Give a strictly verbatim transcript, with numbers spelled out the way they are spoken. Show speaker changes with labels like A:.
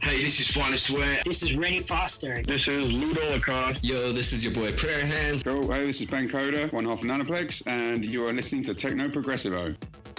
A: Hey, this is Finest Swear.
B: This is Rennie Foster.
C: This is Ludo Lacoste.
D: Yo, this is your boy Prayer Hands.
E: Yo, hey, this is Ben Coda, one half of Nanoplex, and you are listening to Techno Progressivo.